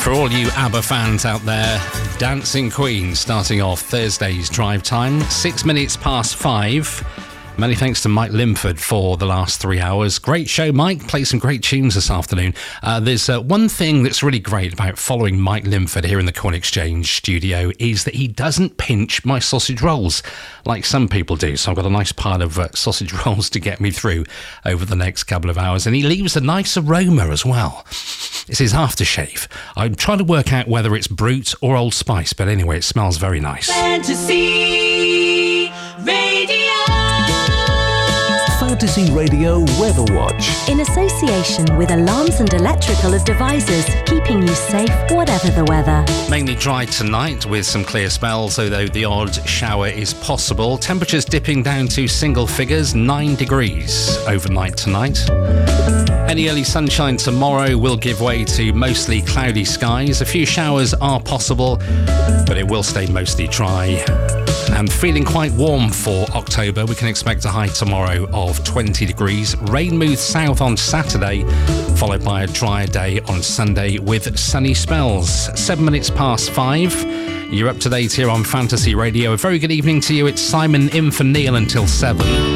For all you ABBA fans out there, Dancing Queen starting off Thursday's drive time, 6 minutes past 5. Many thanks to Mike Limford for the last 3 hours. Great show, Mike. Played some great tunes this afternoon. There's one thing that's really great about following Mike Limford here in the Corn Exchange studio is that he doesn't pinch my sausage rolls like some people do. So I've got a nice pile of sausage rolls to get me through over the next couple of hours. And he leaves a nice aroma as well. It's his aftershave. I'm trying to work out whether it's Brut or Old Spice, but anyway, it smells very nice. Fantasy Radio. Fantasy Radio Weather Watch. In association with Alarms and Electrical Devices, keeping you safe whatever the weather. Mainly dry tonight with some clear spells, although the odd shower is possible. Temperatures dipping down to single figures, 9 degrees overnight tonight. Any early sunshine tomorrow will give way to mostly cloudy skies. A few showers are possible, but it will stay mostly dry. And feeling quite warm for October. We can expect a high tomorrow of 20 degrees. Rain moves south on Saturday, followed by a drier day on Sunday with sunny spells. 7 minutes past 5. You're up to date here on Fantasy Radio. A very good evening to you. It's Simon in for Neil until 7.